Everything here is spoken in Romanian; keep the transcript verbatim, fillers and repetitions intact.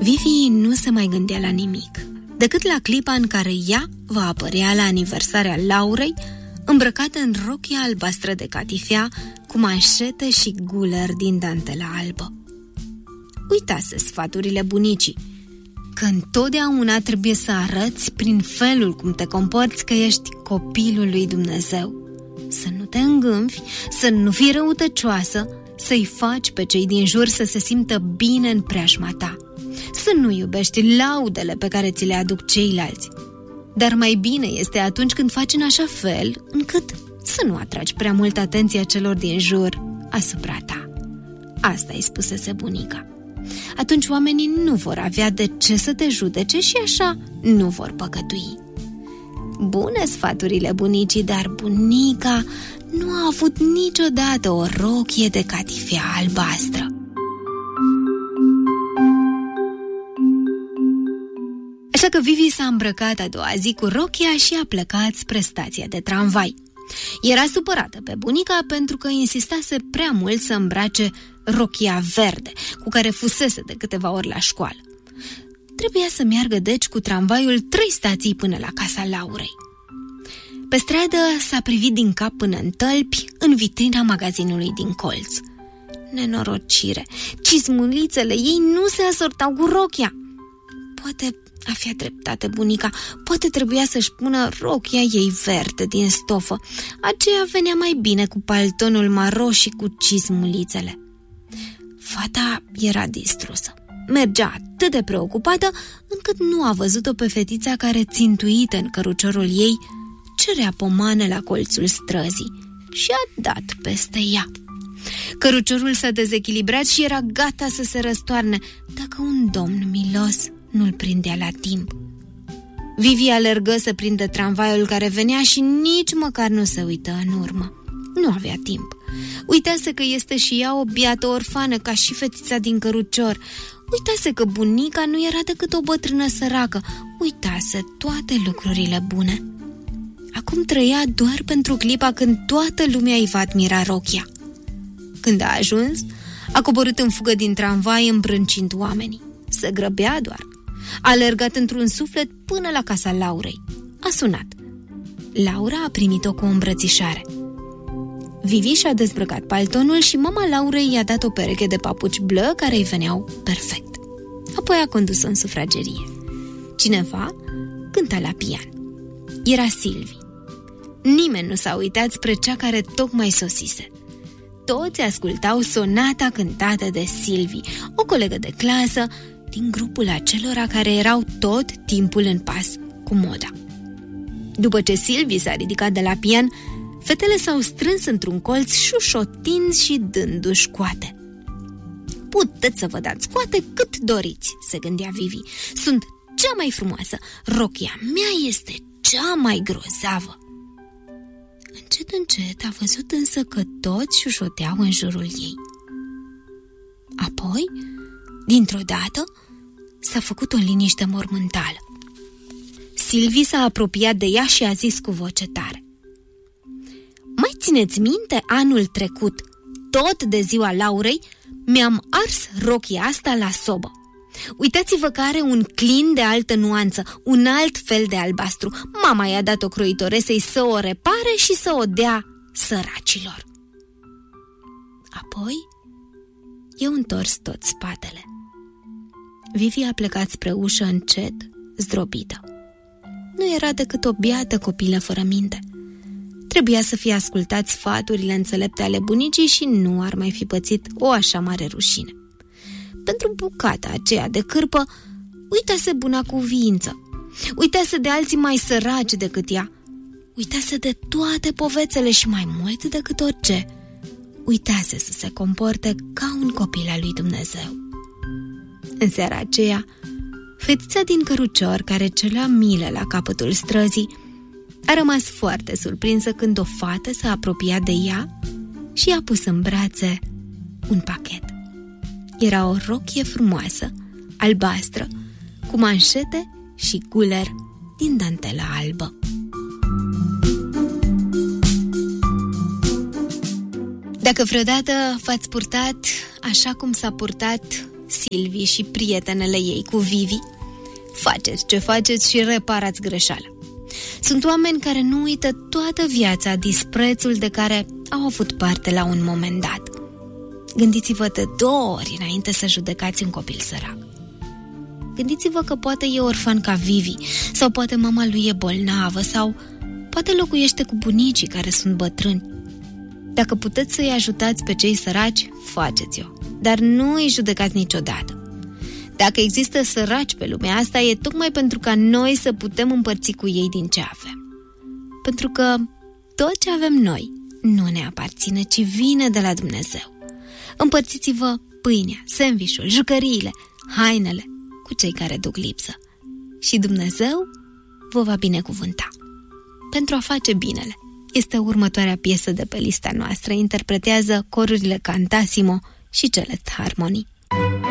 Vivi nu se mai gândea la nimic, decât la clipa în care ea va apărea la aniversarea Laurei, îmbrăcată în rochia albastră de catifea, cu manșete și guler din dantelă albă. Uitase sfaturile bunicii, că întotdeauna trebuie să arăți prin felul cum te comporți că ești copilul lui Dumnezeu. Să nu te îngânfi, să nu fii răutăcioasă, să-i faci pe cei din jur să se simtă bine în preajma ta, să nu iubești laudele pe care ți le aduc ceilalți. Dar mai bine este atunci când faci în așa fel încât să nu atragi prea mult atenția celor din jur asupra ta. Asta îi spusese bunica. Atunci oamenii nu vor avea de ce să te judece și așa nu vor păcătui. Bune sfaturile bunicii, dar bunica nu a avut niciodată o rochie de catifea albastră. Așa că Vivi s-a îmbrăcat a doua zi cu rochia și a plecat spre stația de tramvai. Era supărată pe bunica pentru că insistase prea mult să îmbrace rochia verde, cu care fusese de câteva ori la școală. Trebuia să meargă deci cu tramvaiul trei stații până la casa Laurei. Pe stradă s-a privit din cap până în tălpi în vitrina magazinului din colț. Nenorocire! Cizmulițele ei nu se asortau cu rochia. Poate avea dreptate bunica, poate trebuia să-și pună rochia ei verde din stofă. Aceea venea mai bine cu paltonul maro și cu cizmulițele. Fata era distrusă. Mergea atât de preocupată încât nu a văzut-o pe fetița care, țintuită în căruciorul ei, cerea pomană la colțul străzii și a dat peste ea. Căruciorul s-a dezechilibrat și era gata să se răstoarne dacă un domn milos nu-l prindea la timp. Vivi alergă să prindă tramvaiul care venea și nici măcar nu se uită în urmă. Nu avea timp. Uitase că este și ea o biată orfană ca și fetița din cărucior. Uitase că bunica nu era decât o bătrână săracă. Uitase toate lucrurile bune. Acum trăia doar pentru clipa când toată lumea îi va admira rochia. Când a ajuns, a coborât în fugă din tramvai îmbrâncind oamenii. Se grăbea doar. A alergat într-un suflet până la casa Laurei. A sunat. Laura a primit-o cu o îmbrățișare. Vivi și-a dezbrăcat paltonul și mama Laurei i-a dat o pereche de papuci blă care îi veneau perfect. Apoi a condus-o în sufragerie. Cineva cânta la pian. Era Silvi. Nimeni nu s-a uitat spre cea care tocmai sosise. Toți ascultau sonata cântată de Silvi, o colegă de clasă din grupul acelora care erau tot timpul în pas cu moda. După ce Silvi s-a ridicat de la pian, fetele s-au strâns într-un colț, șușotind și dându-și coate. Puteți să vă dați coate cât doriți, se gândea Vivi. Sunt cea mai frumoasă, rochia mea este cea mai grozavă. Încet, încet a văzut însă că toți șușoteau în jurul ei. Apoi, dintr-o dată, s-a făcut o liniște mormântală. Silvi s-a apropiat de ea și a zis cu voce tare: mai țineți minte anul trecut, tot de ziua Laurei, mi-am ars rochia asta la sobă. Uitați-vă că are un clin de altă nuanță, un alt fel de albastru. Mama i-a dat-o croitoresei să o repare și să o dea săracilor. Apoi i-au întors tot spatele. Vivi a plecat spre ușă încet, zdrobită. Nu era decât o biată copilă fără minte. Trebuia să fie ascultat sfaturile înțelepte ale bunicii și nu ar mai fi pățit o așa mare rușine. Pentru bucata aceea de cârpă, uitase buna cuviință, uitase de alții mai săraci decât ea, uitase de toate povețele și mai mult decât orice, uitase să se comporte ca un copil al lui Dumnezeu. În seara aceea, fetița din cărucior, care celea milă la capătul străzii, a rămas foarte surprinsă când o fată s-a apropiat de ea și i-a pus în brațe un pachet. Era o rochie frumoasă, albastră, cu manșete și guler din dantelă albă. Dacă vreodată v-ați purtat așa cum s-a purtat Silvii și prietenele ei cu Vivi. Faceți ce faceți și reparați greșeala. Sunt oameni care nu uită toată viața disprețul de care au avut parte la un moment dat. Gândiți-vă de două ori înainte să judecați un copil sărac. Gândiți-vă că poate e orfan ca Vivi, sau poate mama lui e bolnavă, sau poate locuiește cu bunicii care sunt bătrâni. Dacă puteți să-i ajutați pe cei săraci, faceți-o, dar nu îi judecați niciodată. Dacă există săraci pe lumea asta, e tocmai pentru ca noi să putem împărți cu ei din ce avem. Pentru că tot ce avem noi nu ne aparține, ci vine de la Dumnezeu. Împărțiți-vă pâinea, sandvișul, jucăriile, hainele cu cei care duc lipsă și Dumnezeu vă va binecuvânta. Pentru a face binele este următoarea piesă de pe lista noastră. Interpretează corurile Cantasimo și Celest Harmony.